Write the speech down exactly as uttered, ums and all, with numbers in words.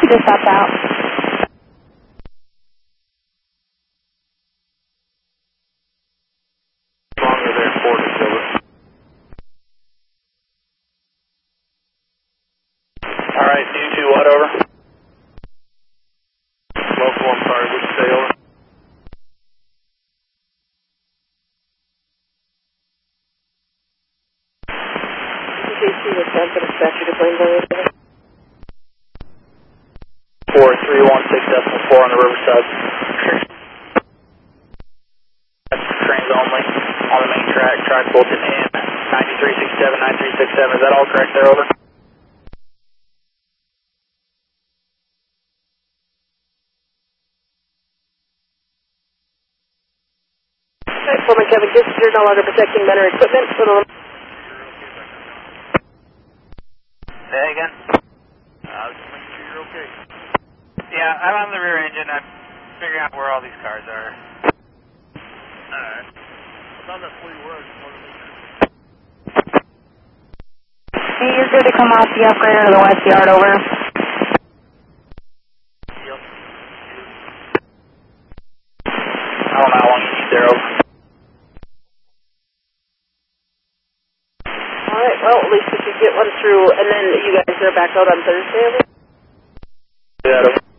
just stopped out. Longer there, Ford is over. Alright, D two, what, over? Local, I'm sorry, would you say over? D J C was sent to dispatcher to Plainville area. four three one six decimal four on the Riverside. Trains only on the main track, track bolted in ninety-three sixty-seven, ninety-three sixty-seven. Is that all correct there, over? Alright, Foreman Kevin Kissinger, no longer protecting men or equipment. So the... Say again? Uh, just making sure you're okay. Yeah, I'm on the rear engine. I'm figuring out where all these cars are. Alright. I thought that's where you were. I just wanted to make sure. Hey, you're good to come off the operator to the west yard, over. Yep. I don't know how long you need there, over. Alright, well, at least we could get one through, and then you guys are back out on Thursday, over? Yeah, over.